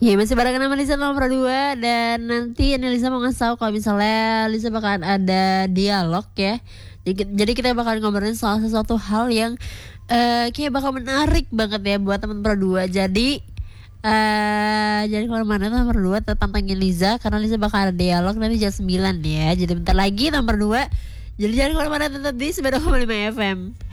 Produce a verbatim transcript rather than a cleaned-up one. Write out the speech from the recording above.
Ya masih barengan sama Lisa nomor dua. Dan nanti ini Lisa mau ngasih tahu kalau misalnya Lisa bakalan ada dialog ya. Jadi, jadi kita bakal ngobrolin soal sesuatu hal yang uh, kayak bakal menarik banget ya buat teman berdua. Jadi uh, jadi kalau mana nomor dua tetap pantengin Lisa karena Lisa bakal ada dialog nanti jam sembilan ya. Jadi bentar lagi nomor dua. Jadi jangan kemana-mana, tetap di sembilan koma lima F M.